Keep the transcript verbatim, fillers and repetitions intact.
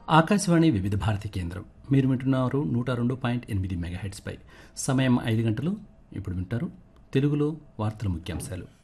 ఆకాశవాణి వివిధ భారతి కేంద్రం. మీరు వింటున్నారు నూట రెండు పాయింట్ ఎనిమిది మెగాహెట్స్పై. సమయం ఐదు గంటలు. ఇప్పుడు వింటారు తెలుగులో వార్తల ముఖ్యాంశాలు.